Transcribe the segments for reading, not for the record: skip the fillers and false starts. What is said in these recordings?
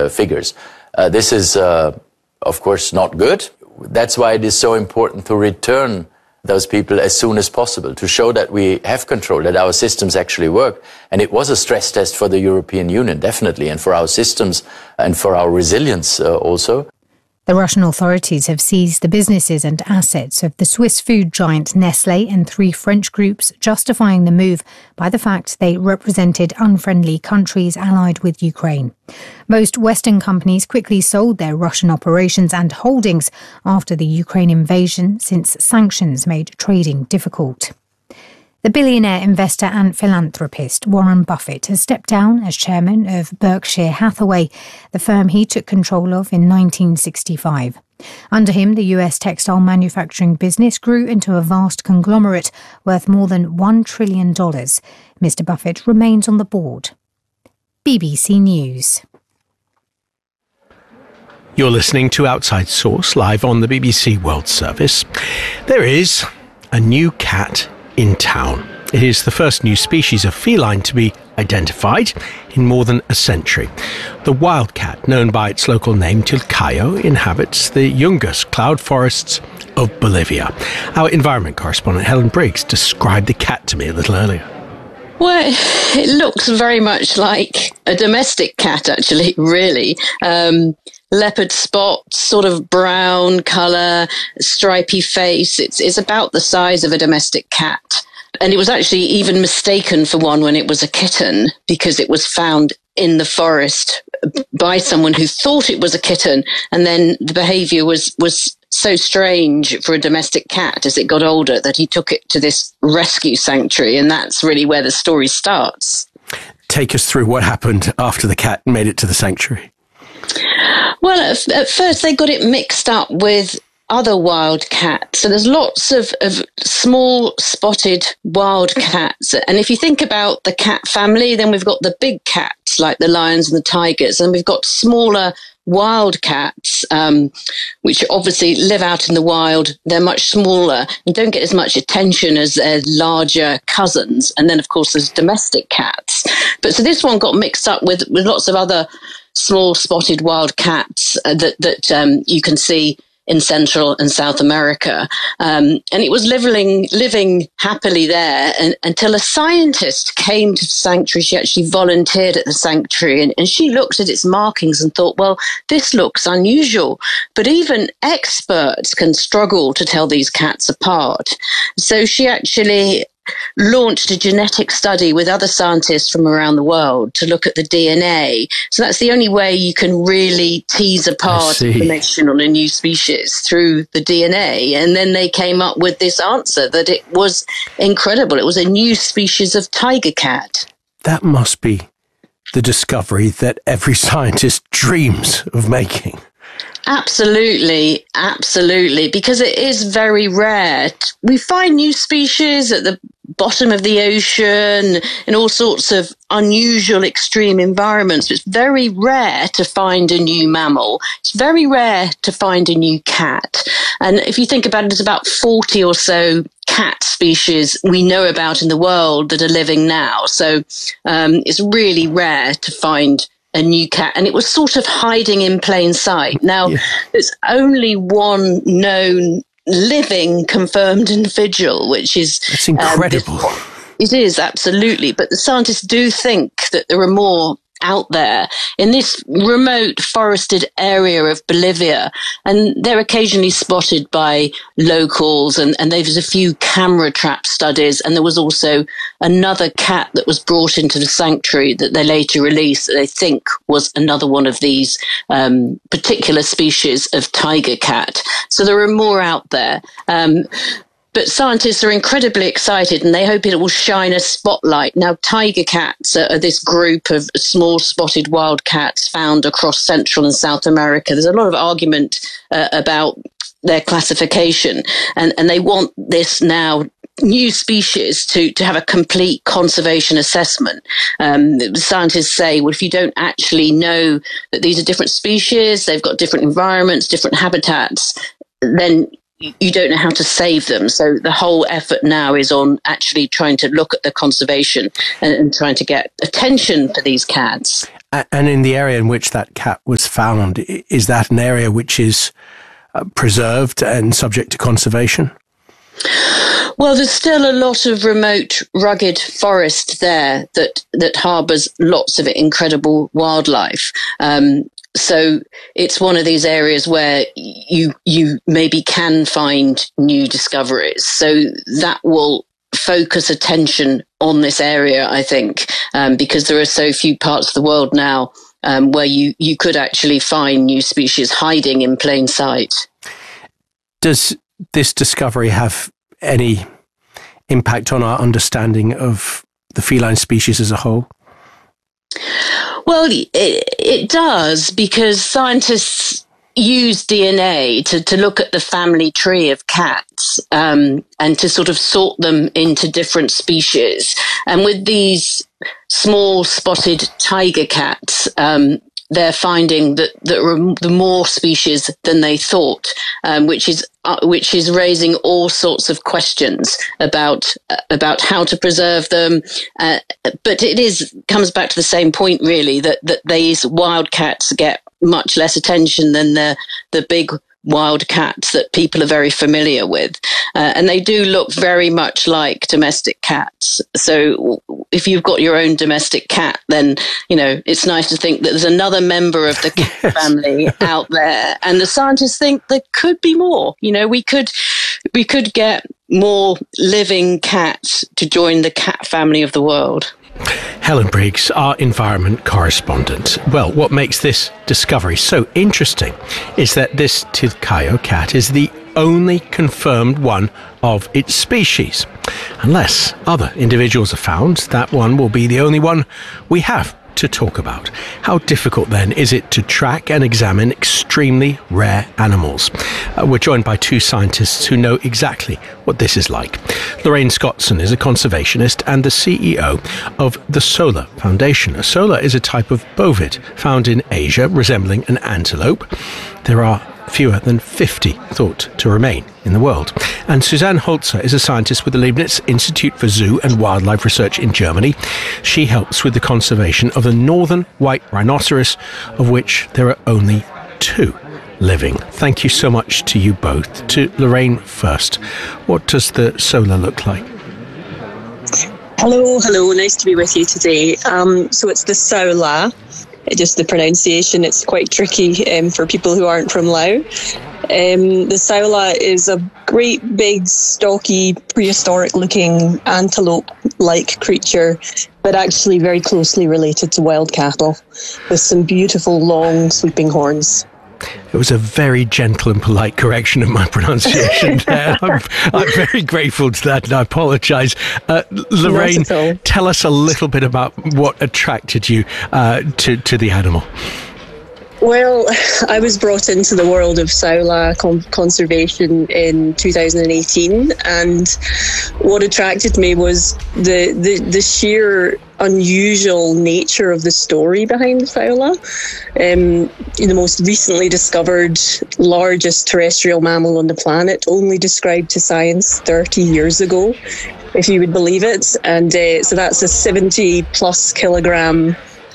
figures. This is, of course, not good. That's why it is so important to return those people as soon as possible, to show that we have control, that our systems actually work. And it was a stress test for the European Union, definitely, and for our systems and for our resilience also. The Russian authorities have seized the businesses and assets of the Swiss food giant Nestlé and 3 French groups, justifying the move by the fact they represented unfriendly countries allied with Ukraine. Most Western companies quickly sold their Russian operations and holdings after the Ukraine invasion, since sanctions made trading difficult. The billionaire investor and philanthropist Warren Buffett has stepped down as chairman of Berkshire Hathaway, the firm he took control of in 1965. Under him, the US textile manufacturing business grew into a vast conglomerate worth more than $1 trillion. Mr. Buffett remains on the board. BBC News. You're listening to Outside Source, live on the BBC World Service. There is a new cat in town. It is the first new species of feline to be identified in more than a century. The wildcat, known by its local name Tilcayo, inhabits the Yungas cloud forests of Bolivia. Our environment correspondent Helen Briggs described the cat to me a little earlier. Well, it looks very much like a domestic cat, actually, really. Leopard spots, sort of brown colour, stripy face. It's about the size of a domestic cat. And it was actually even mistaken for one when it was a kitten, because it was found in the forest by someone who thought it was a kitten. And then the behaviour was so strange for a domestic cat as it got older that he took it to this rescue sanctuary. And that's really where the story starts. Take us through what happened after the cat made it to the sanctuary. Well, at first they got it mixed up with other wild cats. So there's lots of small spotted wild cats. And if you think about the cat family, then we've got the big cats like the lions and the tigers, and we've got smaller wild cats, which obviously live out in the wild. They're much smaller and don't get as much attention as their larger cousins. And then, of course, there's domestic cats. But so this one got mixed up with lots of other small spotted wild cats that you can see in Central and South America. And it was living happily there until a scientist came to the sanctuary. She actually volunteered at the sanctuary, and she looked at its markings and thought, well, this looks unusual. But even experts can struggle to tell these cats apart. So she actually launched a genetic study with other scientists from around the world to look at the DNA. So that's the only way you can really tease apart information on a new species, through the DNA. And then they came up with this answer that it was incredible. It was a new species of tiger cat. That must be the discovery that every scientist dreams of making. Absolutely, because it is very rare. We find new species at the bottom of the ocean in all sorts of unusual extreme environments. It's very rare to find a new mammal. It's very rare to find a new cat. And if you think about it, there's about 40 or so cat species we know about in the world that are living now. So it's really rare to find a new cat, and it was sort of hiding in plain sight. Now, there's only one known living confirmed individual, which is... It's incredible. It is, absolutely. But the scientists do think that there are more out there in this remote forested area of Bolivia, and they're occasionally spotted by locals, and there's a few camera trap studies, and there was also another cat that was brought into the sanctuary that they later released that they think was another one of these particular species of tiger cat. So there are more out there. But scientists are incredibly excited, and they hope it will shine a spotlight. Now, tiger cats are this group of small spotted wild cats found across Central and South America. There's a lot of argument about their classification, and they want this now new species to have a complete conservation assessment. Scientists say, well, if you don't actually know that these are different species, they've got different environments, different habitats, then you don't know how to save them. So the whole effort now is on actually trying to look at the conservation and trying to get attention for these cats. And in the area in which that cat was found, is that an area which is preserved and subject to conservation? Well, there's still a lot of remote, rugged forest there that harbours lots of incredible wildlife. So it's one of these areas where you maybe can find new discoveries. So that will focus attention on this area, I think, because there are so few parts of the world now where you could actually find new species hiding in plain sight. Does this discovery have any impact on our understanding of the feline species as a whole? Well, it does, because scientists use DNA to look at the family tree of cats and to sort of sort them into different species. And with these small spotted tiger cats, they're finding that there are more species than they thought, which is raising all sorts of questions about how to preserve them. But it comes back to the same point, really, that these wild cats get much less attention than the big wild cats that people are very familiar with. And they do look very much like domestic cats. So if you've got your own domestic cat, then, it's nice to think that there's another member of the cat family out there. And the scientists think there could be more. We could get more living cats to join the cat family of the world. Helen Briggs, our environment correspondent. Well, what makes this discovery so interesting is that this Tilcayo cat is the only confirmed one of its species. Unless other individuals are found, that one will be the only one we have to talk about. How difficult then is it to track and examine extremely rare animals? We're joined by two scientists who know exactly what this is like. Lorraine Scottson is a conservationist and the CEO of the Solar Foundation. A solar is a type of bovid found in Asia resembling an antelope. There are fewer than 50 thought to remain in the world. And Suzanne Holzer is a scientist with the Leibniz Institute for Zoo and Wildlife Research in Germany. She helps with the conservation of the northern white rhinoceros, of which there are only 2 living. Thank you so much to you both. To Lorraine first, what does the solar look like? Hello, nice to be with you today. So it's the Saola. Just the pronunciation, it's quite tricky for people who aren't from Laos. The Saola is a great big stocky prehistoric looking antelope-like creature, but actually very closely related to wild cattle, with some beautiful long sweeping horns. It was a very gentle and polite correction of my pronunciation there. I'm very grateful to that, and I apologise. Lorraine, tell us a little bit about what attracted you to the animal. Well, I was brought into the world of Saola conservation in 2018, and what attracted me was the sheer unusual nature of the story behind the Saola. The most recently discovered largest terrestrial mammal on the planet, only described to science 30 years ago, if you would believe it. And so that's a 70 plus kilogram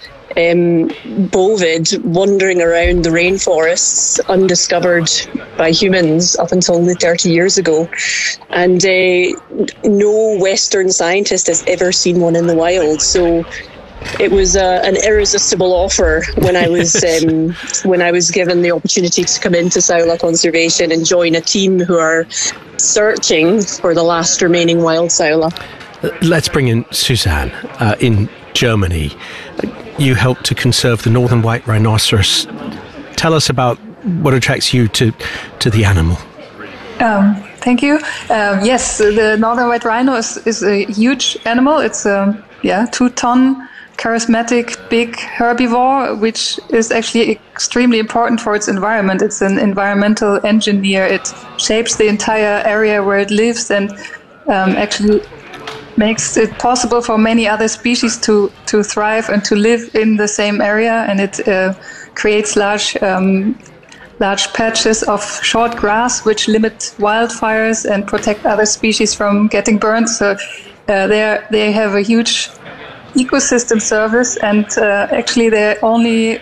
bovid wandering around the rainforests undiscovered by humans up until 30 years ago. And no Western scientist has ever seen one in the wild. So it was an irresistible offer when I was when I was given the opportunity to come into Saola Conservation and join a team who are searching for the last remaining wild Saola. Let's bring in Suzanne in Germany. You help to conserve the northern white rhinoceros. Tell us about what attracts you to the animal. Thank you. Yes, the northern white rhino is a huge animal. It's a 2-ton, charismatic, big herbivore, which is actually extremely important for its environment. It's an environmental engineer. It shapes the entire area where it lives and actually makes it possible for many other species to thrive and to live in the same area, and it creates large large patches of short grass which limit wildfires and protect other species from getting burned. So they have a huge ecosystem service, and actually they're only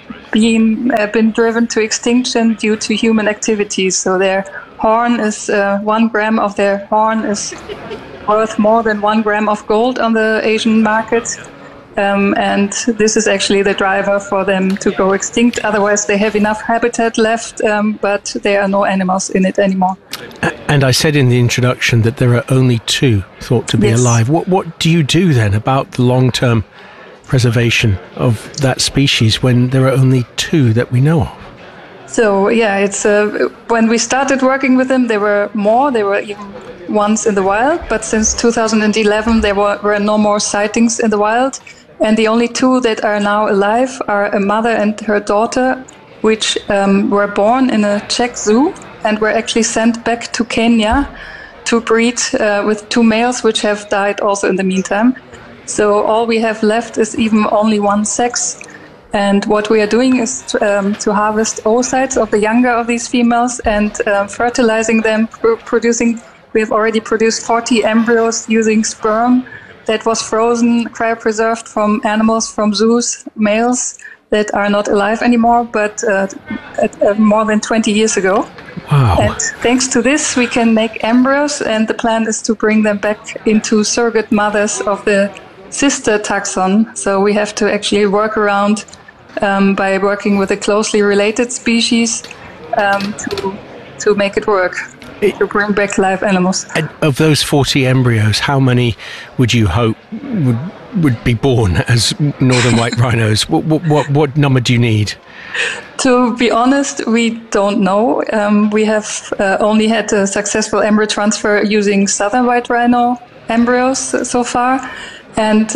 been driven to extinction due to human activities. So their horn is 1 gram of their horn is worth more than 1 gram of gold on the Asian market. And this is actually the driver for them to go extinct. Otherwise, they have enough habitat left, but there are no animals in it anymore. And I said in the introduction that there are only 2 thought to be alive. What do you do then about the long-term preservation of that species when there are only 2 that we know of? So, it's when we started working with them, there were more. There were even ones in the wild. But since 2011, there were no more sightings in the wild. And the only 2 that are now alive are a mother and her daughter, which were born in a Czech zoo and were actually sent back to Kenya to breed with 2 males, which have died also in the meantime. So all we have left is even only 1 sex. And what we are doing is to harvest oocytes of the younger of these females and fertilizing them, producing. We have already produced 40 embryos using sperm that was frozen, cryopreserved from animals from zoos, males that are not alive anymore, but more than 20 years ago. Wow. And thanks to this, we can make embryos, and the plan is to bring them back into surrogate mothers of the sister taxon. So we have to actually work around by working with a closely related species to make it work. To bring back live animals. And of those 40 embryos, how many would you hope would be born as northern white rhinos? What number do you need? To be honest, we don't know. We have only had a successful embryo transfer using southern white rhino embryos so far. And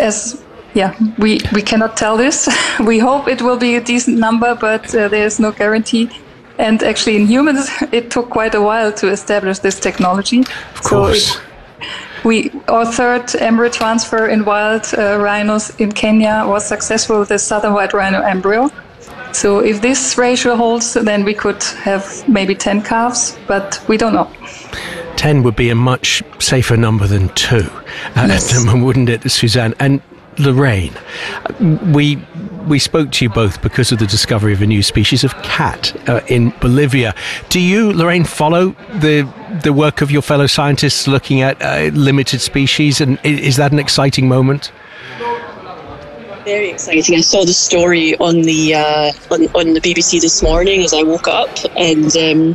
we cannot tell this. We hope it will be a decent number, but there's no guarantee. And actually, in humans, it took quite a while to establish this technology. Of course. So our 3rd embryo transfer in wild rhinos in Kenya was successful with the southern white rhino embryo. So if this ratio holds, then we could have maybe 10 calves, but we don't know. 10 would be a much safer number than 2, yes. Wouldn't it, Suzanne? And Lorraine, we spoke to you both because of the discovery of a new species of cat in Bolivia. Do you, Lorraine, follow the work of your fellow scientists looking at limited species, and is that an exciting moment? Very exciting. I saw the story on the on the BBC this morning as I woke up, and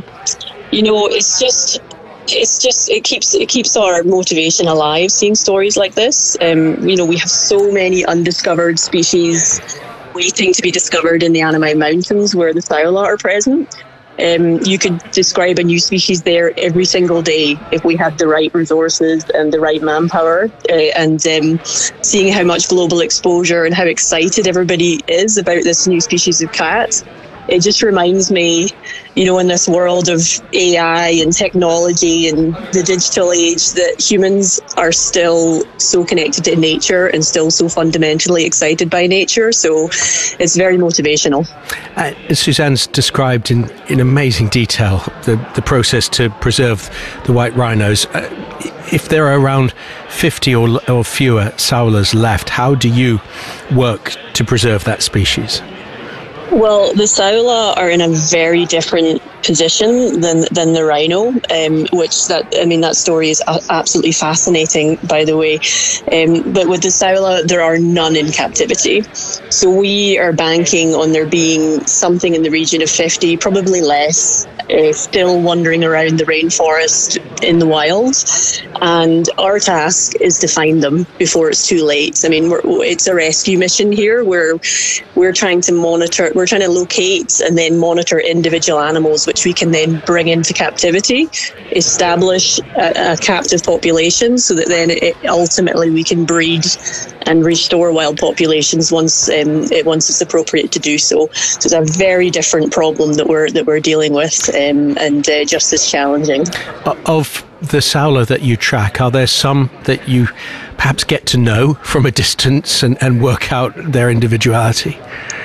it keeps our motivation alive seeing stories like this. We have so many undiscovered species waiting to be discovered in the Annamai Mountains where the Saola are present. You could describe a new species there every single day if we had the right resources and the right manpower. And seeing how much global exposure and how excited everybody is about this new species of cat, it just reminds me, in this world of AI and technology and the digital age, that humans are still so connected to nature and still so fundamentally excited by nature. So it's very motivational. Suzanne's described in amazing detail the process to preserve the white rhinos. If there are around 50 or fewer Saolas left, how do you work to preserve that species? Well, the Saola are in a very different position than the rhino, that story is absolutely fascinating, by the way. But with the Saola, there are none in captivity. So we are banking on there being something in the region of 50, probably less, still wandering around the rainforest in the wild. And our task is to find them before it's too late. I mean, it's a rescue mission here. We're trying to locate and then monitor individual animals, which we can then bring into captivity, establish a captive population so that then ultimately we can breed and restore wild populations once it's appropriate to do so. So it's a very different problem that we're dealing with, and just as challenging. Of the Saola that you track, are there some that you perhaps get to know from a distance and work out their individuality?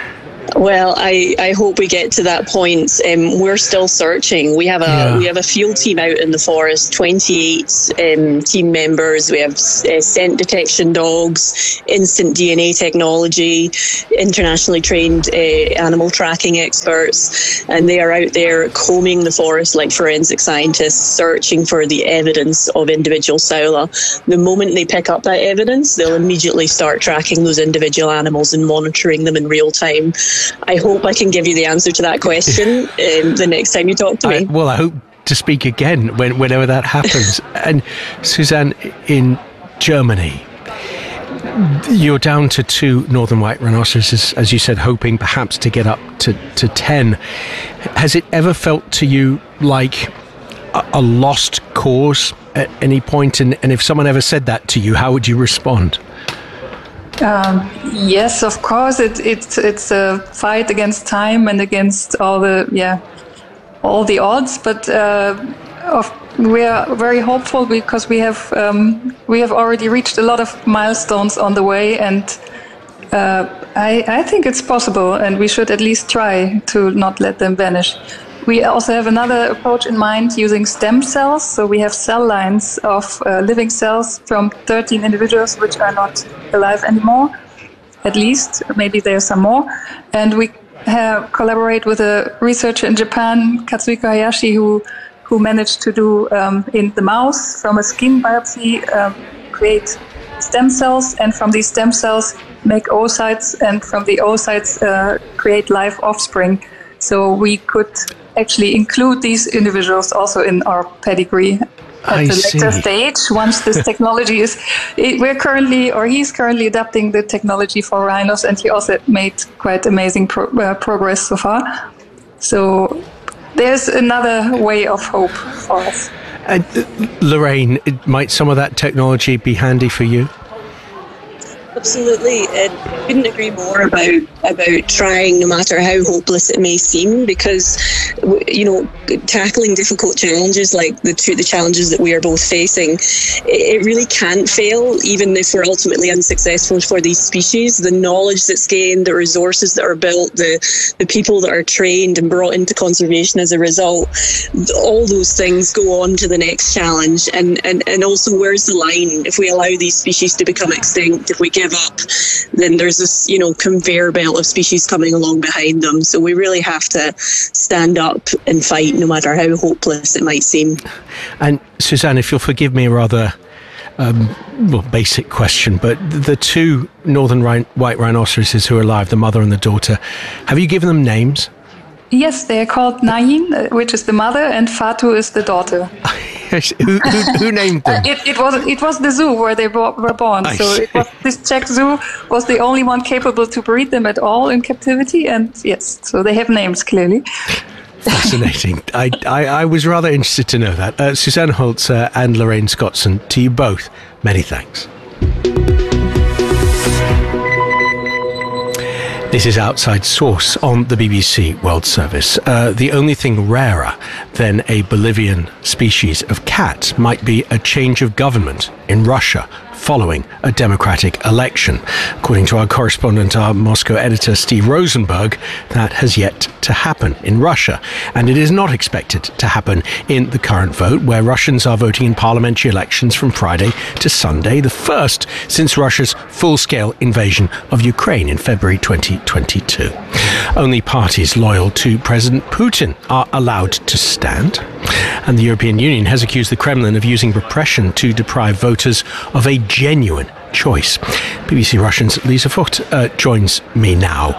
Well, I hope we get to that point. We're still searching. We have a field team out in the forest, 28 team members. We have scent detection dogs, instant DNA technology, internationally trained animal tracking experts, and they are out there combing the forest like forensic scientists, searching for the evidence of individual soula. The moment they pick up that evidence, they'll immediately start tracking those individual animals and monitoring them in real time. I hope I can give you the answer to that question the next time you talk to me. I hope to speak again whenever that happens. And Suzanne, in Germany, you're down to 2 northern white rhinoceroses, as you said, hoping perhaps to get up to 10. Has it ever felt to you like a lost cause at any point? And if someone ever said that to you, how would you respond? Yes, of course. It's a fight against time and against all the odds. But we are very hopeful because we have already reached a lot of milestones on the way, and I think it's possible, and we should at least try to not let them vanish. We also have another approach in mind using stem cells. So we have cell lines of living cells from 13 individuals which are not alive anymore, at least. Maybe there's some more. And we collaborate with a researcher in Japan, Katsuhiko Hayashi, who managed to do in the mouse from a skin biopsy, create stem cells, and from these stem cells make oocytes, and from the oocytes create live offspring. So we could actually include these individuals also in our pedigree at the later stage. Once this technology he's currently adapting the technology for rhinos, and he also made quite amazing progress so far. So there's another way of hope for us. Lorraine, might some of that technology be handy for you? Absolutely. I couldn't agree more about trying, no matter how hopeless it may seem, because, tackling difficult challenges like the challenges that we are both facing, it really can't fail, even if we're ultimately unsuccessful for these species. The knowledge that's gained, the resources that are built, the people that are trained and brought into conservation as a result, all those things go on to the next challenge. And also, where's the line? If we allow these species to become extinct, if we give up, then there's this, conveyor belt of species coming along behind them. So we really have to stand up and fight, no matter how hopeless it might seem. And Suzanne, if you'll forgive me a rather basic question, but the 2 northern white rhinoceroses who are alive, the mother and the daughter, have you given them names? Yes, they are called Nayin, which is the mother, and Fatu is the daughter. Who named them? It was the zoo where they were born. This Czech zoo was the only one capable to breed them at all in captivity, and yes, so they have names clearly. Fascinating. I was rather interested to know that. Suzanne Holzer and Lorraine Scottson, to you both, many thanks. This is Outside Source on the BBC World Service. The only thing rarer than a Bolivian species of cat might be a change of government in Russia following a democratic election. According to our correspondent, our Moscow editor, Steve Rosenberg, that has yet to happen in Russia. And it is not expected to happen in the current vote, where Russians are voting in parliamentary elections from Friday to Sunday, the first since Russia's full-scale invasion of Ukraine in February 2022. Only parties loyal to President Putin are allowed to stand. And the European Union has accused the Kremlin of using repression to deprive voters of a genuine choice. BBC Russian's Lisa Vogt joins me now.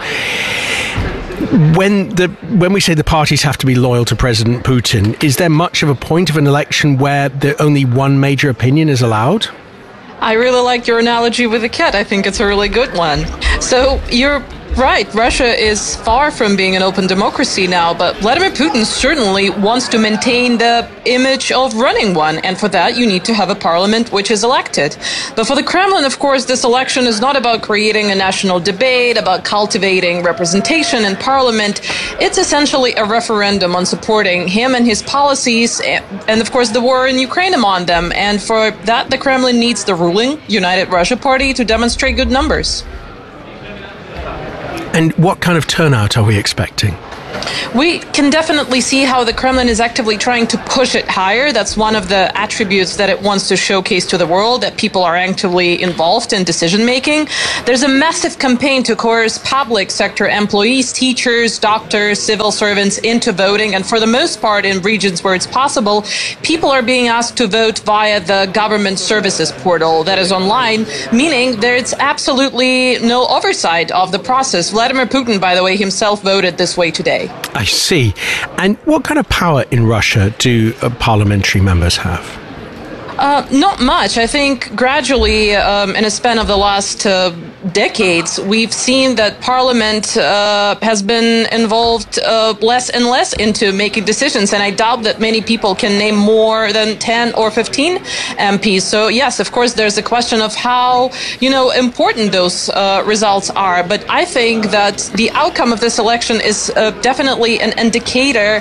When we say the parties have to be loyal to President Putin, is there much of a point of an election where only one major opinion is allowed? I really like your analogy with the cat. I think it's a really good one. So you're right. Russia is far from being an open democracy now, but Vladimir Putin certainly wants to maintain the image of running one. And for that, you need to have a parliament which is elected. But for the Kremlin, of course, this election is not about creating a national debate, about cultivating representation in parliament. It's essentially a referendum on supporting him and his policies and, of course, the war in Ukraine among them. And for that, the Kremlin needs the ruling United Russia Party to demonstrate good numbers. And what kind of turnout are we expecting? We can definitely see how the Kremlin is actively trying to push it higher. That's one of the attributes that it wants to showcase to the world, that people are actively involved in decision making. There's a massive campaign to coerce public sector employees, teachers, doctors, civil servants into voting. And for the most part, in regions where it's possible, people are being asked to vote via the government services portal that is online, meaning there's absolutely no oversight of the process. Vladimir Putin, by the way, himself voted this way today. I see. And what kind of power in Russia do parliamentary members have? Not much. I think gradually, in a span of the last decades, we've seen that Parliament has been involved less and less into making decisions. And I doubt that many people can name more than 10 or 15 MPs. So, yes, of course, there's a question of how, important those results are. But I think that the outcome of this election is definitely an indicator,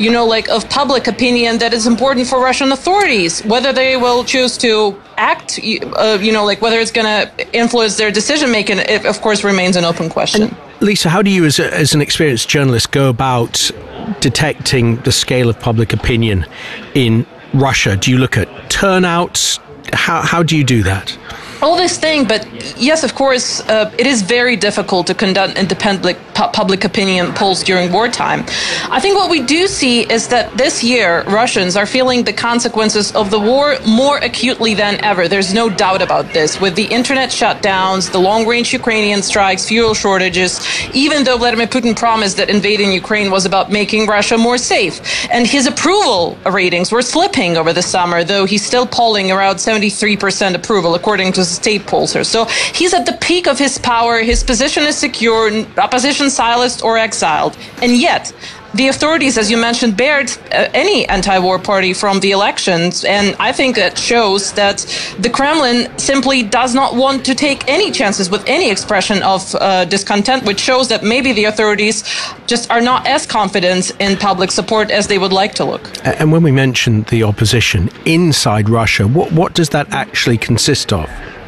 of public opinion that is important for Russian authorities. Whether they will choose to act, whether it's going to influence their decision making, it of course remains an open question. And Lisa, how do you, as an experienced journalist, go about detecting the scale of public opinion in Russia? Do you look at turnouts? How do you do that? All this thing, but yes, of course, it is very difficult to conduct independent public opinion polls during wartime. I think what we do see is that this year, Russians are feeling the consequences of the war more acutely than ever. There's no doubt about this. With the internet shutdowns, the long-range Ukrainian strikes, fuel shortages, even though Vladimir Putin promised that invading Ukraine was about making Russia more safe. And his approval ratings were slipping over the summer, though he's still polling around 73% approval, according to state pollsters. So he's at the peak of his power. His position is secure, opposition silenced or exiled. And yet, the authorities, as you mentioned, barred any anti-war party from the elections. And I think that shows that the Kremlin simply does not want to take any chances with any expression of discontent, which shows that maybe the authorities just are not as confident in public support as they would like to look. And when we mentioned the opposition inside Russia, what does that actually consist of?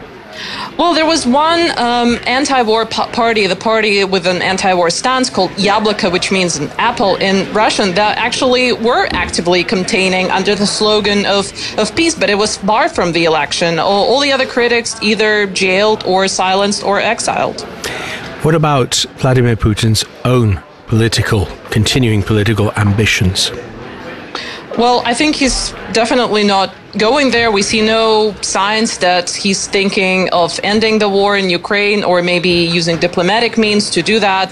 Well, there was one anti-war party, the party with an anti-war stance called Yabloko, which means an apple in Russian, that actually were actively campaigning under the slogan of peace, but it was barred from the election. All the other critics either jailed or silenced or exiled. What about Vladimir Putin's own continuing political ambitions? Well, I think he's definitely not going there. We see no signs that he's thinking of ending the war in Ukraine or maybe using diplomatic means to do that.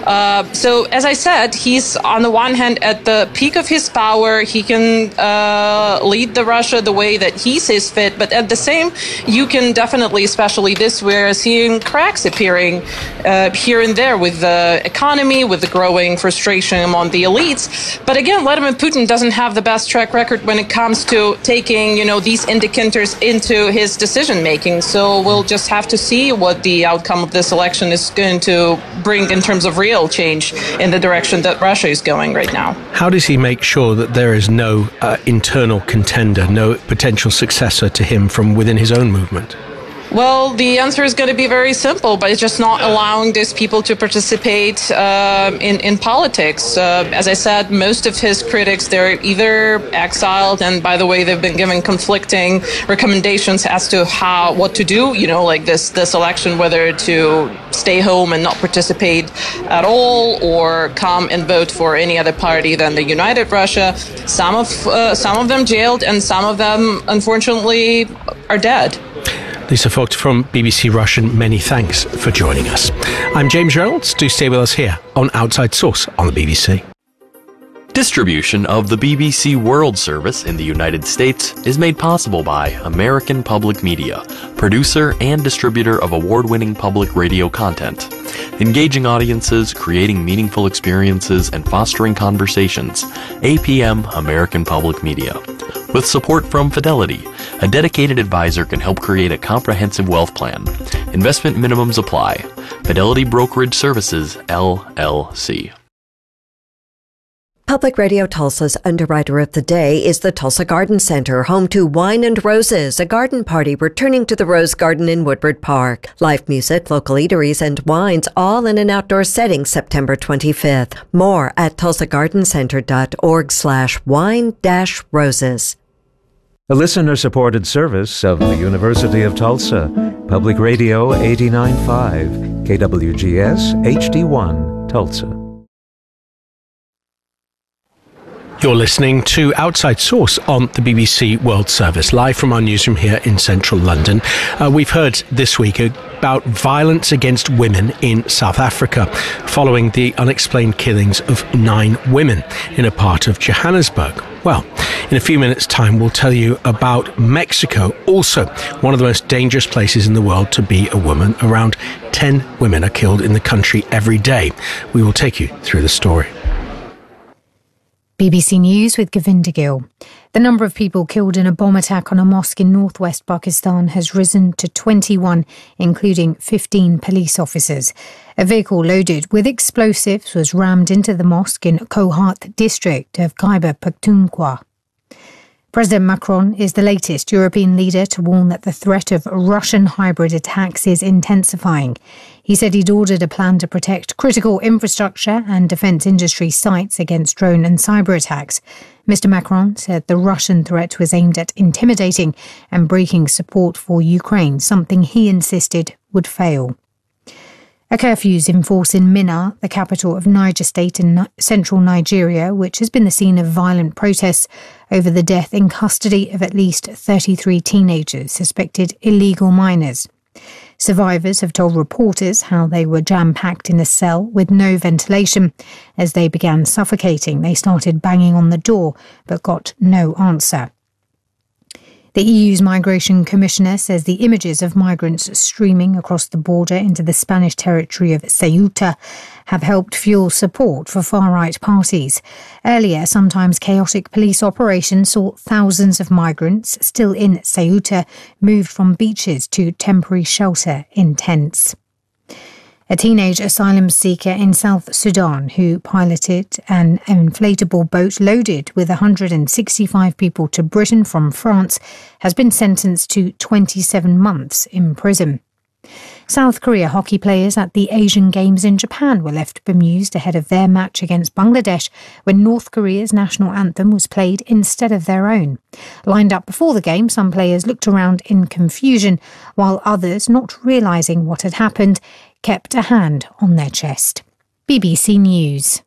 So, as I said, he's on the one hand at the peak of his power. He can lead the Russia the way that he sees fit. But at the same, you can definitely, especially this year, seeing cracks appearing here and there with the economy, with the growing frustration among the elites. But again, Vladimir Putin doesn't have the best track record when it comes to taking, these indicators into his decision making. So we'll just have to see what the outcome of this election is going to bring in terms of real change in the direction that Russia is going right now. How does he make sure that there is no internal contender, no potential successor to him from within his own movement? Well, the answer is going to be very simple, but it's just not allowing these people to participate in politics. As I said, most of his critics, they're either exiled, and by the way, they've been given conflicting recommendations as to what to do, like this election, whether to stay home and not participate at all or come and vote for any other party than the United Russia. Some of them jailed, and some of them, unfortunately, are dead. Lisa Vogt from BBC Russian, many thanks for joining us. I'm James Reynolds. Do stay with us here on Outside Source on the BBC. Distribution of the BBC World Service in the United States is made possible by American Public Media, producer and distributor of award-winning public radio content. Engaging audiences, creating meaningful experiences, and fostering conversations. APM American Public Media. With support from Fidelity, a dedicated advisor can help create a comprehensive wealth plan. Investment minimums apply. Fidelity Brokerage Services, LLC. Public Radio Tulsa's Underwriter of the Day is the Tulsa Garden Center, home to Wine and Roses, a garden party returning to the Rose Garden in Woodward Park. Live music, local eateries, and wines, all in an outdoor setting September 25th. More at tulsagardencenter.org/wine-roses. A listener-supported service of the University of Tulsa. Public Radio 89.5, KWGS HD1, Tulsa. You're listening to Outside Source on the BBC World Service, live from our newsroom here in central London. We've heard this week about violence against women in South Africa, following the unexplained killings of 9 women in a part of Johannesburg. Well, in a few minutes' time, we'll tell you about Mexico, also one of the most dangerous places in the world to be a woman. Around 10 women are killed in the country every day. We will take you through the story. BBC News with Govinda Gill. The number of people killed in a bomb attack on a mosque in northwest Pakistan has risen to 21, including 15 police officers. A vehicle loaded with explosives was rammed into the mosque in Kohat district of Khyber Pakhtunkhwa. President Macron is the latest European leader to warn that the threat of Russian hybrid attacks is intensifying. He said he'd ordered a plan to protect critical infrastructure and defence industry sites against drone and cyber attacks. Mr. Macron said the Russian threat was aimed at intimidating and breaking support for Ukraine, something he insisted would fail. A curfew is in force in Minna, the capital of Niger State in central Nigeria, which has been the scene of violent protests over the death in custody of at least 33 teenagers, suspected illegal minors. Survivors have told reporters how they were jam-packed in a cell with no ventilation. As they began suffocating, they started banging on the door, but got no answer. The EU's Migration Commissioner says the images of migrants streaming across the border into the Spanish territory of Ceuta have helped fuel support for far-right parties. Earlier, sometimes chaotic police operations saw thousands of migrants still in Ceuta moved from beaches to temporary shelter in tents. A teenage asylum seeker in South Sudan who piloted an inflatable boat loaded with 165 people to Britain from France has been sentenced to 27 months in prison. South Korea hockey players at the Asian Games in Japan were left bemused ahead of their match against Bangladesh when North Korea's national anthem was played instead of their own. Lined up before the game, some players looked around in confusion, while others, not realising what had happened, kept a hand on their chest. BBC News.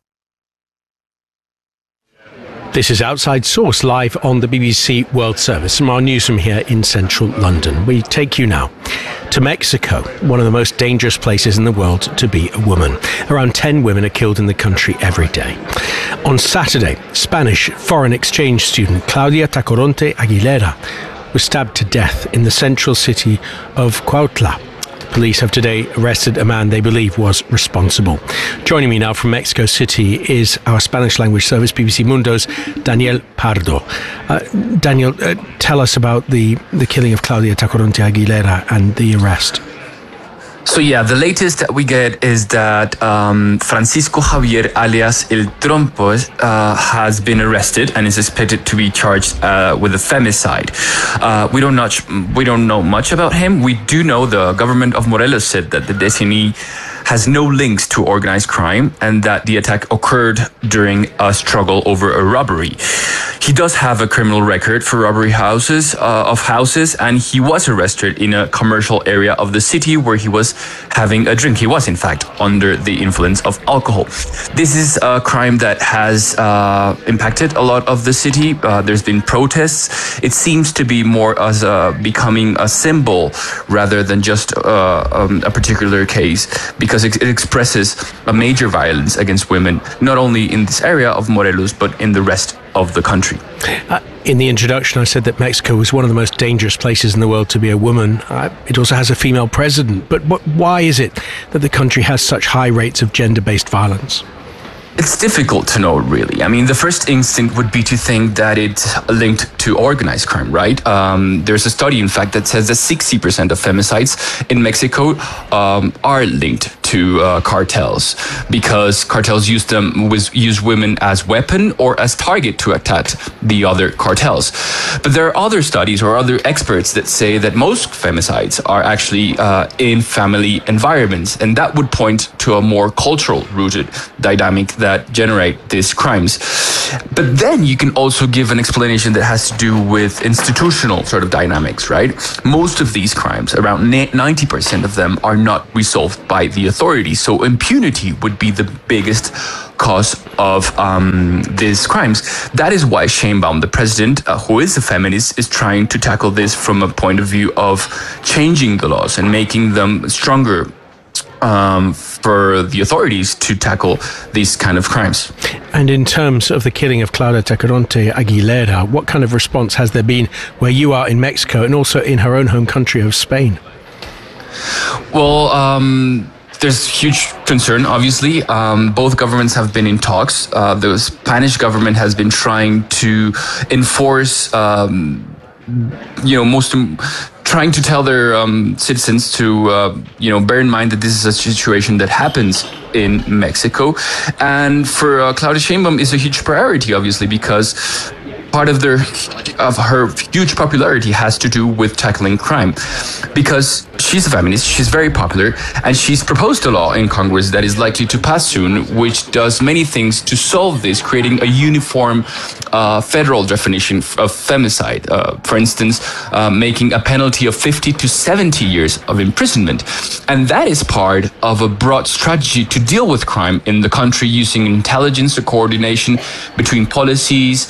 This is Outside Source, live on the BBC World Service from our newsroom here in central London. We take you now to Mexico, one of the most dangerous places in the world to be a woman. Around 10 women are killed in the country every day. On Saturday, Spanish foreign exchange student Claudia Tacoronte Aguilera was stabbed to death in the central city of Cuautla. Police have today arrested a man they believe was responsible. Joining me now from Mexico City is our Spanish language service, BBC Mundo's Daniel Pardo. Daniel, tell us about the killing of Claudia Tacoronte Aguilera and the arrest. So the latest that we get is that Francisco Javier alias El Trompo has been arrested and is expected to be charged with a femicide. We don't know much about him. We do know the government of Morelos said that the designee has no links to organized crime and that the attack occurred during a struggle over a robbery. He does have a criminal record for robbery of houses, and he was arrested in a commercial area of the city where he was having a drink. He was, in fact, under the influence of alcohol. This is a crime that has impacted a lot of the city. There's been protests. It seems to be more as becoming a symbol rather than just a particular case, because it expresses a major violence against women, not only in this area of Morelos, but in the rest of the country. In the introduction, I said that Mexico was one of the most dangerous places in the world to be a woman. It also has a female president. But why is it that the country has such high rates of gender-based violence? It's difficult to know, really. I mean, the first instinct would be to think that it's linked to organized crime, right? There's a study, in fact, that says that 60% of femicides in Mexico are linked to cartels, because cartels use women as weapon or as target to attack the other cartels. But there are other studies or other experts that say that most femicides are actually in family environments, and that would point to a more cultural rooted dynamic that generate these crimes. But then you can also give an explanation that has to do with institutional sort of dynamics, right? Most of these crimes, around 90% of them, are not resolved by the authorities. So impunity would be the biggest cause of these crimes. That is why Sheinbaum, the president, who is a feminist, is trying to tackle this from a point of view of changing the laws and making them stronger for the authorities to tackle these kind of crimes. And in terms of the killing of Claudia Tacoronte Aguilera, what kind of response has there been where you are in Mexico and also in her own home country of Spain? Well, there's huge concern, obviously. Both governments have been in talks. The Spanish government has been trying to enforce, trying to tell their citizens to, bear in mind that this is a situation that happens in Mexico. And for Claudia Sheinbaum is a huge priority, obviously, because part of her huge popularity has to do with tackling crime, because she's a feminist, she's very popular, and she's proposed a law in Congress that is likely to pass soon, which does many things to solve this, creating a uniform federal definition of femicide. For instance, making a penalty of 50 to 70 years of imprisonment. And that is part of a broad strategy to deal with crime in the country, using intelligence coordination between policies,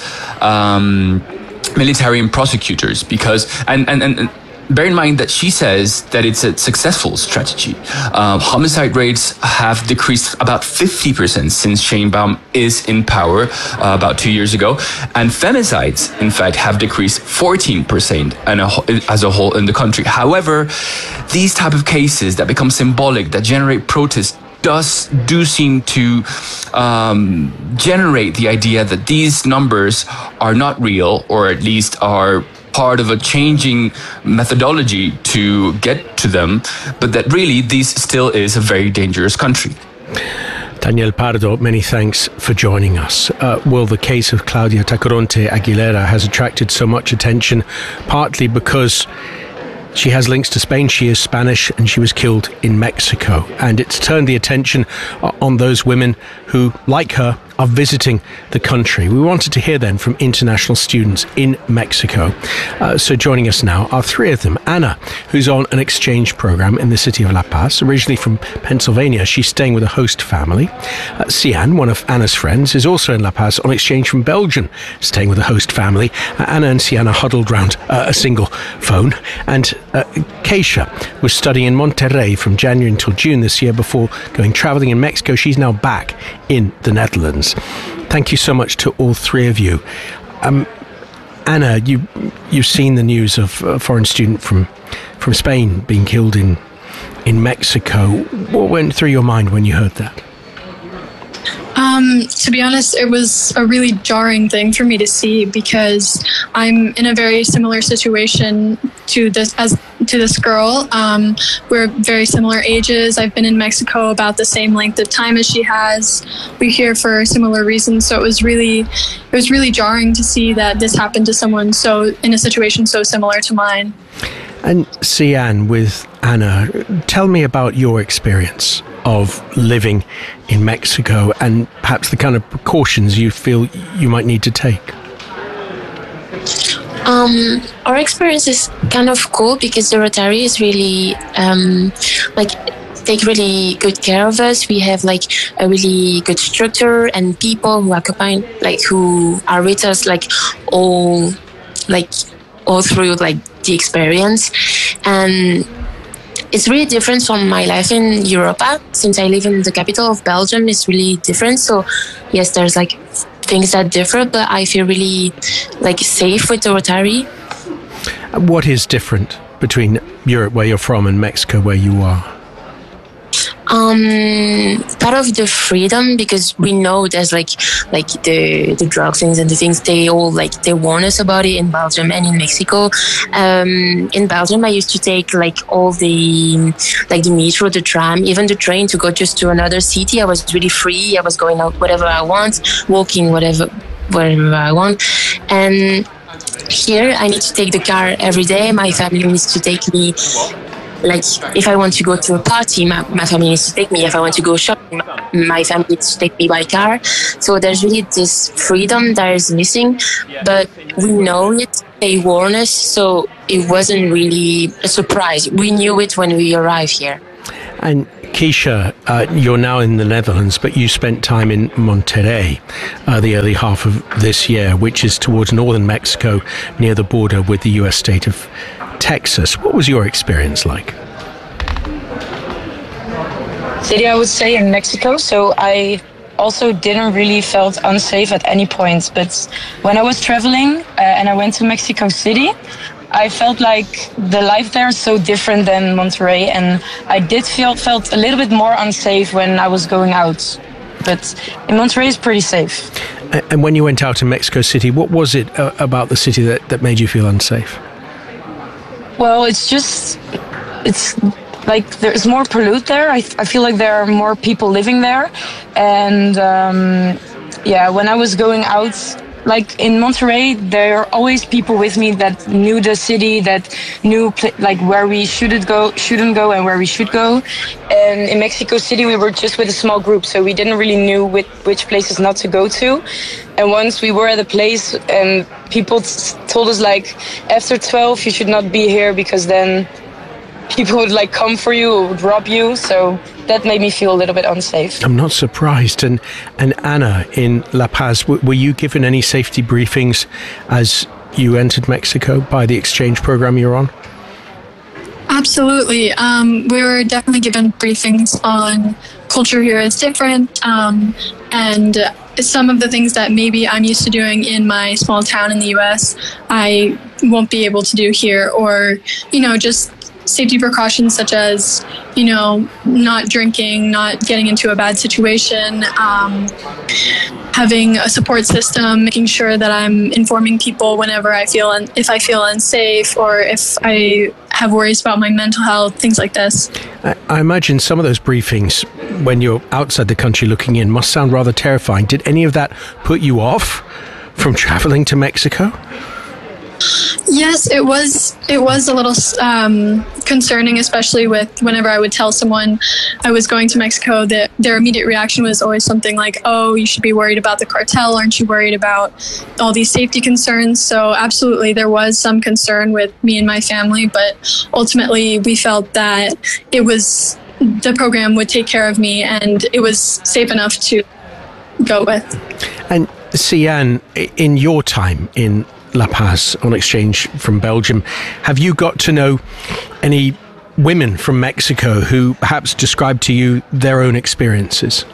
military and prosecutors, because and bear in mind that she says that it's a successful strategy. Homicide rates have decreased about 50% since Sheinbaum is in power about 2 years ago, and femicides, in fact, have decreased 14% as a whole in the country. However, these type of cases that become symbolic, that generate protests, do seem to generate the idea that these numbers are not real, or at least are part of a changing methodology to get to them, but that really this still is a very dangerous country. Daniel Pardo, many thanks for joining us. Well, the case of Claudia Tacoronte Aguilera has attracted so much attention, partly because she has links to Spain. She is Spanish and she was killed in Mexico. And it's turned the attention on those women who, like her, are visiting the country. We wanted to hear then from international students in Mexico. So joining us now are three of them. Anna, who's on an exchange program in the city of La Paz, originally from Pennsylvania. She's staying with a host family. Sian, one of Anna's friends, is also in La Paz on exchange from Belgium, staying with a host family. Anna and Sian are huddled round a single phone. And Keisha was studying in Monterrey from January until June this year before going traveling in Mexico. She's now back in the Netherlands. Thank you so much to all three of you. Anna, you've seen the news of a foreign student from Spain being killed in Mexico. What went through your mind when you heard that? To be honest, it was a really jarring thing for me to see, because I'm in a very similar situation to this girl. We're very similar ages. I've been in Mexico about the same length of time as she has. We're here for similar reasons. So it was really jarring to see that this happened to someone in a situation so similar to mine. And Sian, with Anna, tell me about your experience of living in Mexico and perhaps the kind of precautions you feel you might need to take. Our experience is kind of cool because the Rotary is really take really good care of us. We have like a really good structure and people who who are with us all through the experience. And it's really different from my life in Europa. Since I live in the capital of Belgium, it's really different. So yes, there's things that differ, but I feel really safe with the Rotary. What is different between Europe, where you're from, and Mexico, where you are? Part of the freedom, because we know there's like the drug things and the things, they warn us about it in Belgium and in Mexico. In Belgium, I used to take all the metro, the tram, even the train to go just to another city. I was really free. I was going out whatever I want, walking wherever I want. And here I need to take the car every day. My family needs to take me. If I want to go to a party, my family needs to take me. If I want to go shopping, my family needs to take me by car. So there's really this freedom that is missing, but we know it. They warn us, so it wasn't really a surprise. We knew it when we arrived here. And Keisha, you're now in the Netherlands, but you spent time in Monterrey the early half of this year, which is towards northern Mexico, near the border with the U.S. state of Texas. What was your experience like? City, I would say, in Mexico. So I also didn't really felt unsafe at any point. But when I was traveling and I went to Mexico City, I felt like the life there is so different than Monterrey, and I did felt a little bit more unsafe when I was going out. But in Monterrey, it's pretty safe. And when you went out in Mexico City, what was it about the city that made you feel unsafe? Well, it's like there's more pollute there. I feel like there are more people living there. And when I was going out, like in Monterrey, there are always people with me that knew the city, that knew where we shouldn't go and where we should go. And in Mexico City, we were just with a small group, so we didn't really knew which places not to go to. And once we were at a place and people told us after 12, you should not be here because then people would come for you or would rob you. So that made me feel a little bit unsafe. I'm not surprised. And Anna, in La Paz, were you given any safety briefings as you entered Mexico by the exchange program you're on? Absolutely. We were definitely given briefings on culture here is different, and some of the things that maybe I'm used to doing in my small town in the U.S., I won't be able to do here, or, just safety precautions such as, not drinking, not getting into a bad situation, having a support system, making sure that I'm informing people whenever if I feel unsafe or if I have worries about my mental health, things like this. I imagine some of those briefings, when you're outside the country looking in, must sound rather terrifying. Did any of that put you off from traveling to Mexico? Yes, it was a little concerning, especially with whenever I would tell someone I was going to Mexico, that their immediate reaction was always something like, oh, you should be worried about the cartel. Aren't you worried about all these safety concerns? So absolutely, there was some concern with me and my family, but ultimately we felt that the program would take care of me and it was safe enough to go with. And Sian, in your time in La Paz on exchange from Belgium, have you got to know any women from Mexico who perhaps described to you their own experiences?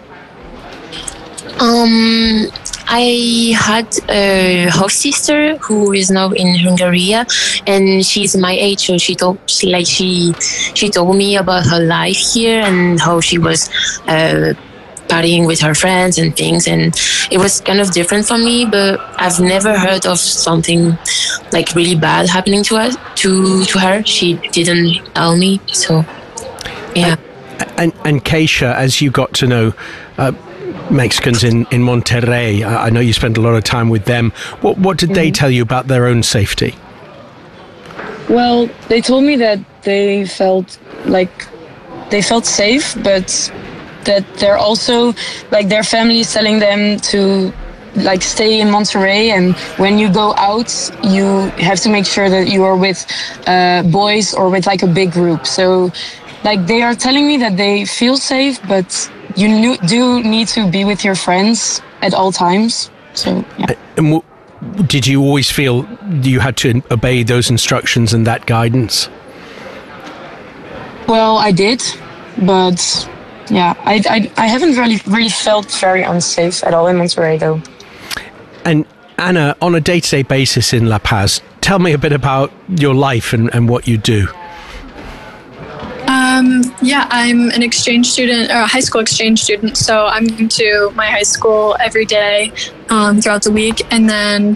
I had a host sister who is now in Hungary, and she's my age. So she told me about her life here and how she was partying with her friends and things, and it was kind of different for me, but I've never heard of something really bad happening to her. She didn't tell me, so yeah. And Keisha, as you got to know Mexicans in Monterrey, I know you spent a lot of time with them. What did they tell you about their own safety? Well, they told me that they felt safe, but that they're also their family is telling them to stay in Monterrey, and when you go out you have to make sure that you are with boys or with a big group. So they are telling me that they feel safe, but you do need to be with your friends at all times. So yeah. And did you always feel you had to obey those instructions and that guidance? Well, I did, but yeah, I haven't really felt very unsafe at all in Monterrey, though. And Anna, on a day-to-day basis in La Paz, tell me a bit about your life and what you do. Yeah, I'm an exchange student, or a high school exchange student. So I'm going to my high school every day throughout the week. And then,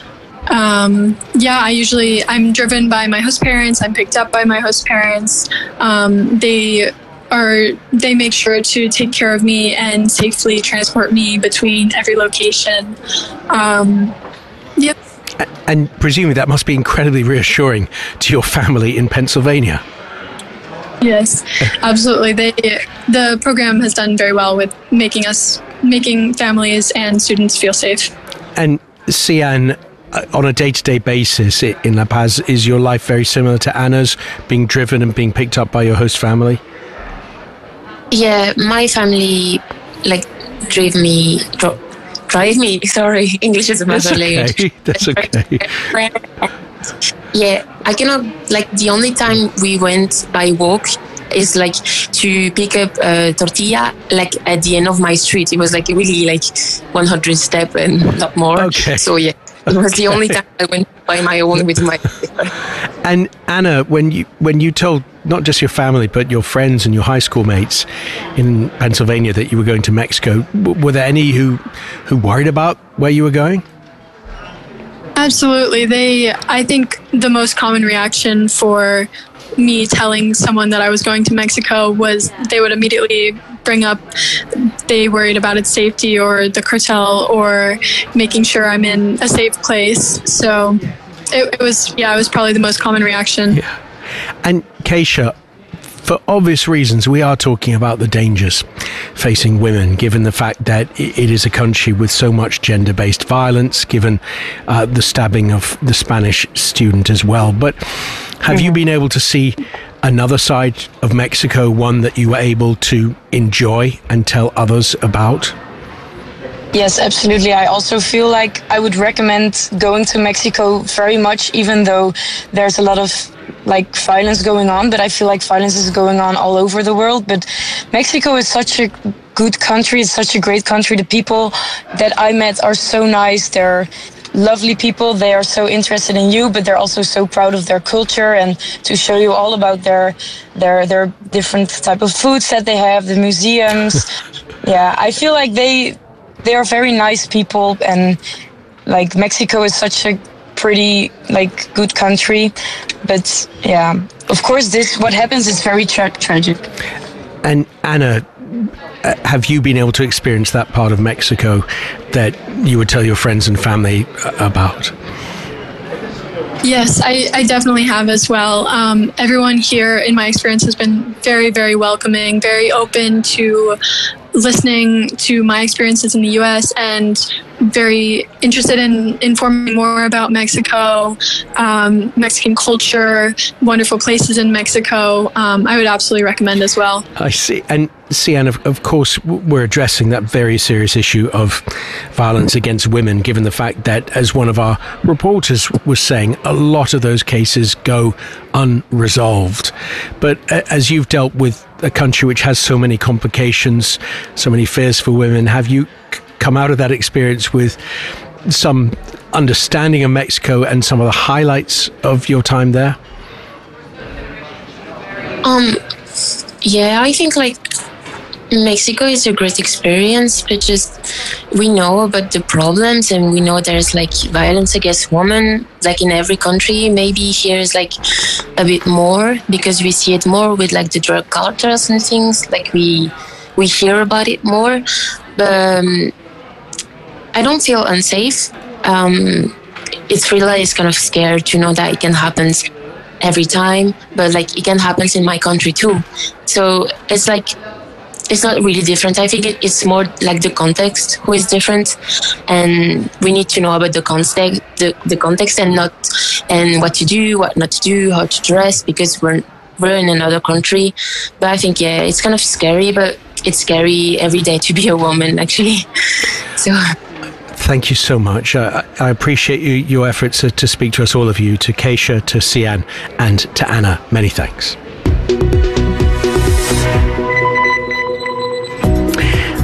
I'm driven by my host parents. I'm picked up by my host parents. They make sure to take care of me and safely transport me between every location. Yep. And presumably that must be incredibly reassuring to your family in Pennsylvania. Yes, absolutely. The program has done very well with making families and students feel safe. And Sian, on a day-to-day basis in La Paz, is your life very similar to Anna's, being driven and being picked up by your host family? Yeah, my family drive me. Sorry, English is a mother language. That's okay. Yeah, I cannot, the only time we went by walk is to pick up a tortilla at the end of my street. It was really 100 steps and not more. Okay. So yeah, it was the only time I went by my own with my sister. And Anna, when you told not just your family but your friends and your high school mates in Pennsylvania that you were going to Mexico, were there any who worried about where you were going? Absolutely. I think the most common reaction for me telling someone that I was going to Mexico was they would immediately bring up they worried about its safety or the cartel or making sure I'm in a safe place. So it was probably the most common reaction. Yeah. And Keisha, for obvious reasons, we are talking about the dangers facing women, given the fact that it is a country with so much gender-based violence, given the stabbing of the Spanish student as well. But have you been able to see another side of Mexico, one that you were able to enjoy and tell others about? Yes, absolutely. I also feel like I would recommend going to Mexico very much, even though there's a lot of violence going on, but I feel like violence is going on all over the world. But Mexico is such a good country. It's such a great country. The people that I met are so nice. They're lovely people. They are so interested in you, but they're also so proud of their culture and to show you all about their different type of foods that they have, the museums. Yeah, I feel like they are very nice people, and Mexico is such a pretty good country. But yeah, of course what happens is very tragic. And Anna, have you been able to experience that part of Mexico that you would tell your friends and family about? Yes, I definitely have as well. Everyone here, in my experience, has been very, very welcoming, very open to listening to my experiences in the U.S. and very interested in informing more about Mexico, Mexican culture, wonderful places in Mexico. I would absolutely recommend as well. I see. And Sian, of course, we're addressing that very serious issue of violence against women, given the fact that, as one of our reporters was saying, a lot of those cases go unresolved. But as you've dealt with a country which has so many complications, so many fears for women, have you come out of that experience with some understanding of Mexico and some of the highlights of your time there? Yeah, I think Mexico is a great experience, but just we know about the problems and we know there's violence against women in every country. Maybe here is a bit more because we see it more with the drug cartels and things. We hear about it more, but I don't feel unsafe. It's really kind of scary to know that it can happen every time, but it can happen in my country too. So it's it's not really different. I think it's more the context who is different, and we need to know about the context and what to do, what not to do, how to dress, because we're in another country. But I think it's kind of scary, but it's scary every day to be a woman, actually. So. Thank you so much. I appreciate your efforts to speak to us, all of you, to Keisha, to Sian, and to Anna. Many thanks.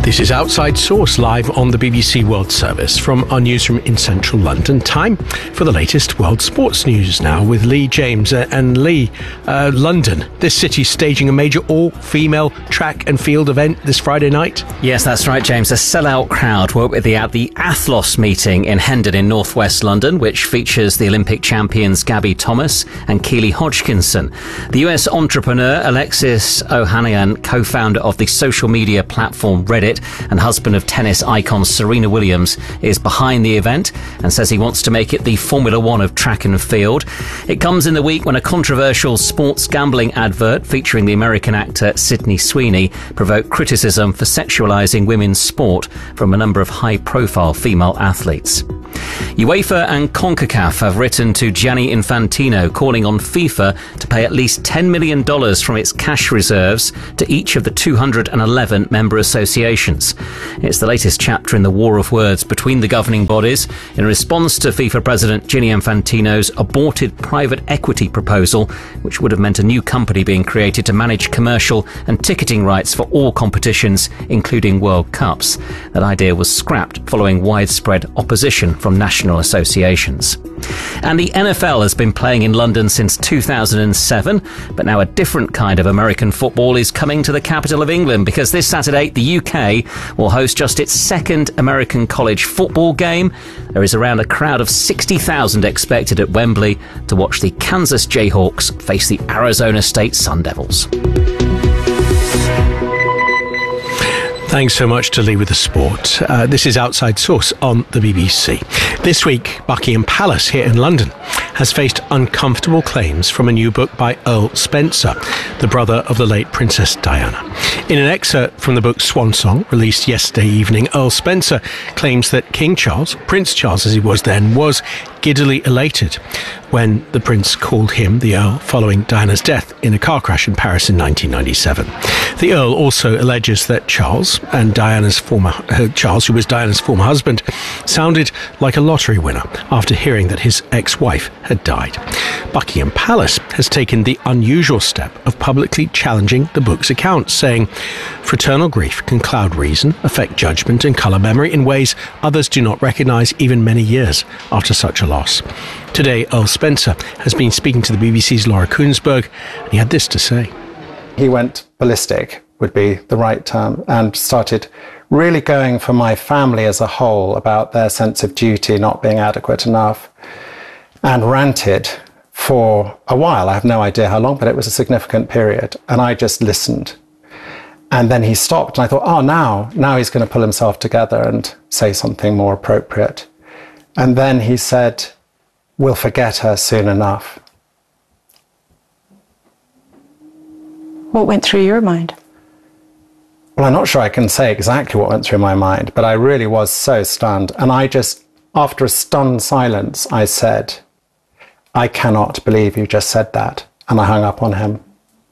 This is Outside Source, live on the BBC World Service from our newsroom in central London. Time for the latest world sports news now with Lee James. And Lee, London, this city staging a major all-female track and field event this Friday night. Yes, that's right, James. A sellout crowd were at the Athlos meeting in Hendon in northwest London, which features the Olympic champions Gabby Thomas and Keely Hodgkinson. The US entrepreneur Alexis Ohanian, co-founder of the social media platform Reddit and husband of tennis icon Serena Williams, is behind the event and says he wants to make it the Formula One of track and field. It comes in the week when a controversial sports gambling advert featuring the American actor Sydney Sweeney provoked criticism for sexualizing women's sport from a number of high-profile female athletes. UEFA and CONCACAF have written to Gianni Infantino calling on FIFA to pay at least $10 million from its cash reserves to each of the 211 member associations. It's the latest chapter in the war of words between the governing bodies in response to FIFA President Gianni Infantino's aborted private equity proposal, which would have meant a new company being created to manage commercial and ticketing rights for all competitions, including World Cups. That idea was scrapped following widespread opposition from national associations. And the NFL has been playing in London since 2007, but now a different kind of American football is coming to the capital of England, because this Saturday the UK will host just its second American college football game. There is around a crowd of 60,000 expected at Wembley to watch the Kansas Jayhawks face the Arizona State Sun Devils. Thanks so much to Lee with the sport. This is Outside Source on the BBC. This week, Buckingham Palace here in London has faced uncomfortable claims from a new book by Earl Spencer, the brother of the late Princess Diana. In an excerpt from the book Swan Song, released yesterday evening, Earl Spencer claims that King Charles, Prince Charles as he was then, was giddily elated when the prince called him the Earl following Diana's death in a car crash in Paris in 1997. The Earl also alleges that Charles, who was Diana's former husband, sounded like a lottery winner after hearing that his ex-wife had died. Buckingham Palace has taken the unusual step of publicly challenging the book's accounts, saying fraternal grief can cloud reason, affect judgment and colour memory in ways others do not recognise even many years after such a loss. Today, Earl Spencer has been speaking to the BBC's Laura Kuenssberg, and he had this to say. He went ballistic, would be the right term, and started really going for my family as a whole about their sense of duty not being adequate enough, and ranted for a while. I have no idea how long, but it was a significant period, and I just listened. And then he stopped, and I thought, oh, now he's going to pull himself together and say something more appropriate. And then he said, we'll forget her soon enough. What went through your mind? Well, I'm not sure I can say exactly what went through my mind, but I really was so stunned. And I just, after a stunned silence, I said, I cannot believe you just said that. And I hung up on him.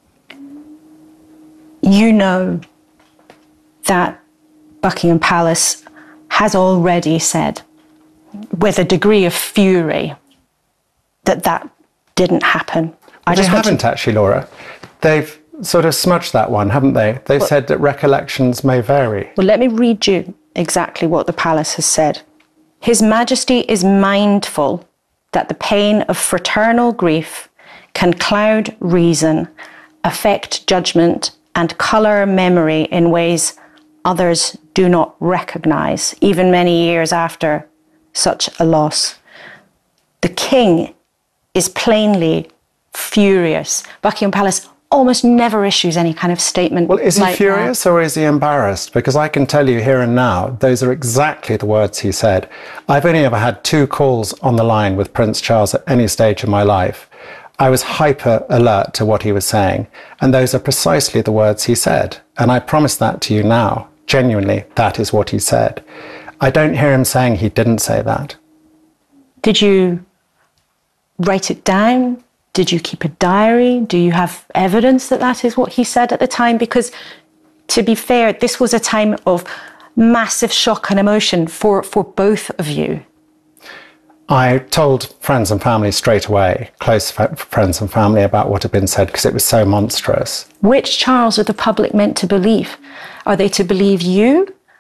You know that Buckingham Palace has already said, with a degree of fury, that didn't happen. They haven't actually, Laura. They've sort of smudged that one, haven't they? They've said that recollections may vary. Well, let me read you exactly what the palace has said. His Majesty is mindful that the pain of fraternal grief can cloud reason, affect judgment, and colour memory in ways others do not recognise, even many years after such a loss. The King is plainly furious. Buckingham Palace almost never issues any kind of statement. Well, is he furious or is he embarrassed? Because I can tell you here and now, those are exactly the words he said. I've only ever had 2 calls on the line with Prince Charles at any stage of my life. I was hyper alert to what he was saying, and those are precisely the words he said. And I promise that to you now. Genuinely, that is what he said. I don't hear him saying he didn't say that. Did you write it down? Did you keep a diary? Do you have evidence that that is what he said at the time? Because, to be fair, this was a time of massive shock and emotion for both of you. I told friends and family straight away, close friends and family, about what had been said because it was so monstrous. Which Charles are the public meant to believe? Are they to believe you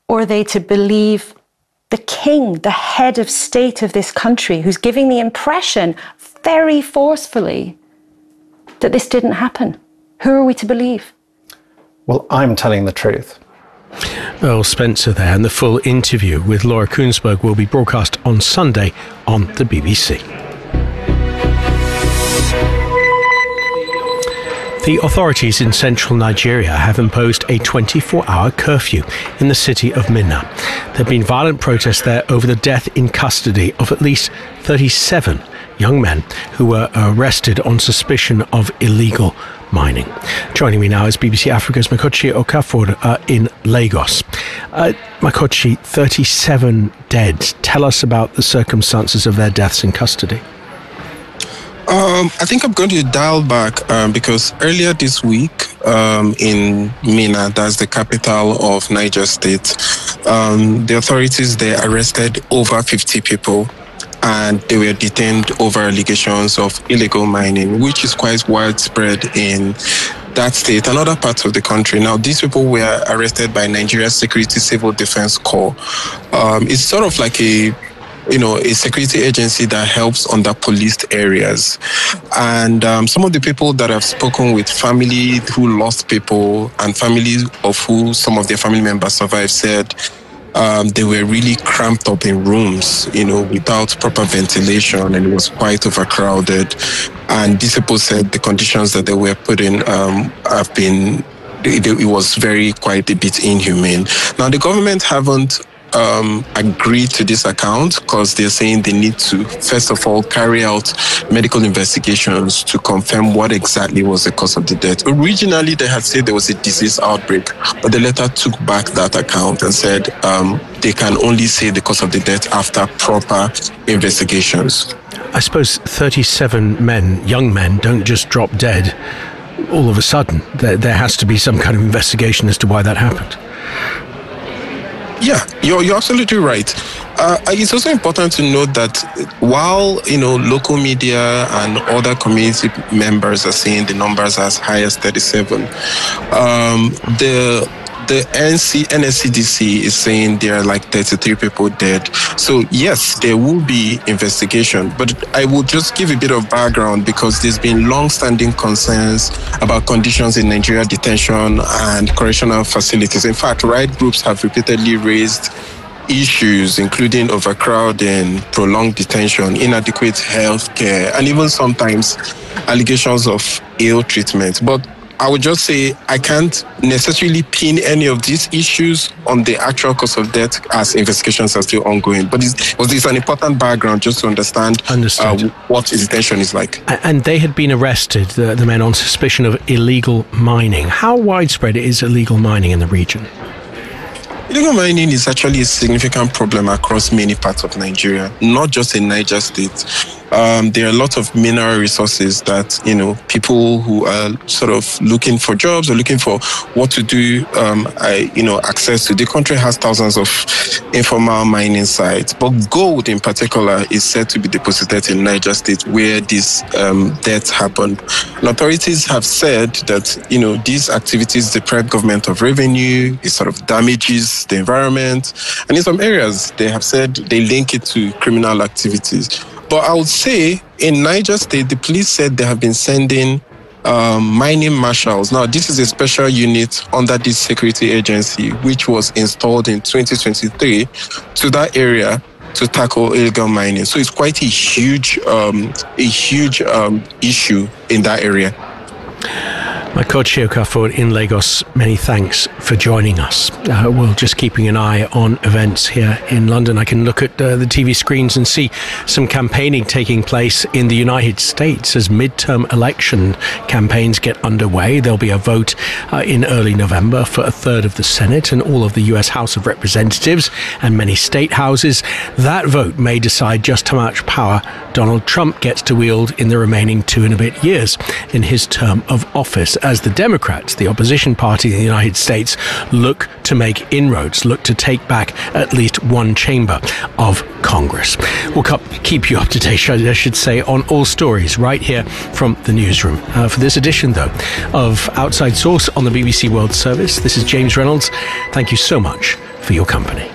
Or are they to believe the king, the head of state of this country, who's giving the impression very forcefully that this didn't happen? Who are we to believe? Well, I'm telling the truth. Earl Spencer there, and the full interview with Laura Kuenssberg will be broadcast on Sunday on the BBC. The authorities in central Nigeria have imposed a 24-hour curfew in the city of Minna. There have been violent protests there over the death in custody of at least 37 young men who were arrested on suspicion of illegal mining. Joining me now is BBC Africa's Makochi Okafor in Lagos. Makochi, 37 dead. Tell us about the circumstances of their deaths in custody. I think I'm going to dial back because earlier this week in Minna, that's the capital of Niger State, the authorities there arrested over 50 people and they were detained over allegations of illegal mining, which is quite widespread in that state and other parts of the country. Now, these people were arrested by Nigeria's Security Civil Defense Corps. It's sort of like a security agency that helps under-policed areas. And some of the people that have spoken with family who lost people and families of who some of their family members survived said they were really cramped up in rooms, without proper ventilation, and it was quite overcrowded. And these people said the conditions that they were put in it was quite a bit inhumane. Now, the government haven't agreed to this account because they're saying they need to, first of all, carry out medical investigations to confirm what exactly was the cause of the death. Originally, they had said there was a disease outbreak, but they later took back that account and said they can only say the cause of the death after proper investigations. I suppose 37 men, young men, don't just drop dead all of a sudden. There has to be some kind of investigation as to why that happened. Yeah, you're absolutely right. It's also important to note that while, local media and other community members are saying the numbers as high as 37, the NSCDC is saying there are like 33 people dead. So yes, there will be investigation, but I will just give a bit of background because there's been long-standing concerns about conditions in Nigeria detention and correctional facilities. In fact, right groups have repeatedly raised issues including overcrowding, prolonged detention, inadequate health care, and even sometimes allegations of ill treatment. But I would just say I can't necessarily pin any of these issues on the actual cause of death as investigations are still ongoing. But it's an important background just to understand what detention is like. And they had been arrested, the men, on suspicion of illegal mining. How widespread is illegal mining in the region? Illegal mining is actually a significant problem across many parts of Nigeria, not just in Niger State. There are a lot of mineral resources that, people who are sort of looking for jobs or looking for what to do, access to. The country has thousands of informal mining sites, but gold in particular is said to be deposited in Niger State where this death happened. And authorities have said that, these activities deprive government of revenue, it sort of damages the environment. And in some areas, they have said they link it to criminal activities. But I would say in Niger State, the police said they have been sending mining marshals. Now, this is a special unit under this security agency, which was installed in 2023 to that area to tackle illegal mining. So it's quite a huge issue in that area. Makochi Okafor in Lagos, many thanks for joining us. We're just keeping an eye on events here in London. I can look at the TV screens and see some campaigning taking place in the United States as midterm election campaigns get underway. There'll be a vote in early November for a third of the Senate and all of the US House of Representatives and many state houses. That vote may decide just how much power Donald Trump gets to wield in the remaining 2 and a bit years in his term of office, as the Democrats, the opposition party in the United States, look to make inroads, look to take back at least one chamber of Congress. We'll keep you up to date, I should say, on all stories right here from the newsroom. For this edition, though, of Outside Source on the BBC World Service, this is James Reynolds. Thank you so much for your company.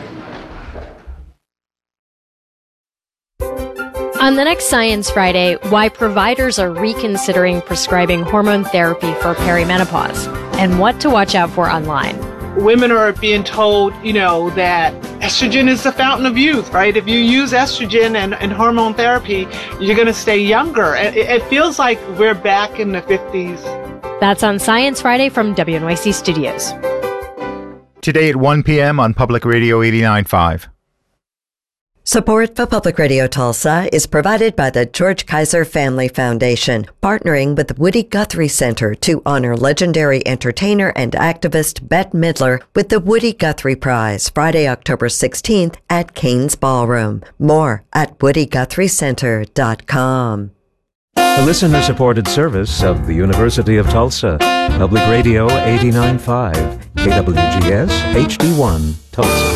On the next Science Friday, why providers are reconsidering prescribing hormone therapy for perimenopause and what to watch out for online. Women are being told, that estrogen is the fountain of youth, right? If you use estrogen and hormone therapy, you're going to stay younger. It feels like we're back in the 50s. That's on Science Friday from WNYC Studios. Today at 1 p.m. on Public Radio 89.5. Support for Public Radio Tulsa is provided by the George Kaiser Family Foundation, partnering with the Woody Guthrie Center to honor legendary entertainer and activist Bette Midler with the Woody Guthrie Prize, Friday, October 16th at Cain's Ballroom. More at WoodyGuthrieCenter.com. A listener-supported service of the University of Tulsa. Public Radio 89.5, KWGS HD1, Tulsa.